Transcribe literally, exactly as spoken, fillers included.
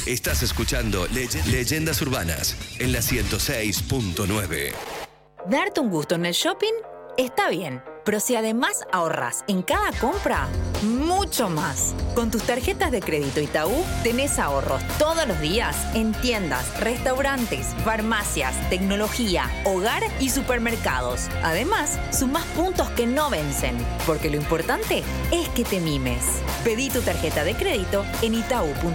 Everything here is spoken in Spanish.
Estás escuchando Leye- Leyendas Urbanas en la ciento seis punto nueve. Darte un gusto en el shopping está bien, pero si además ahorras en cada compra, mucho más. Con tus tarjetas de crédito Itaú tenés ahorros todos los días en tiendas, restaurantes, farmacias, tecnología, hogar y supermercados. Además, sumás puntos que no vencen, porque lo importante es que te mimes. Pedí tu tarjeta de crédito en itaú punto